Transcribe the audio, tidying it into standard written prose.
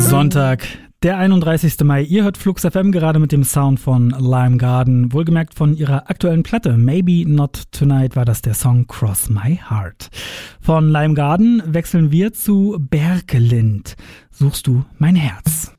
Sonntag, der 31. Mai. Ihr hört Flux FM gerade mit dem Sound von Lime Garden. Wohlgemerkt von ihrer aktuellen Platte Maybe Not Tonight war das der Song Cross My Heart. Von Lime Garden wechseln wir zu Berkelind. Suchst du mein Herz?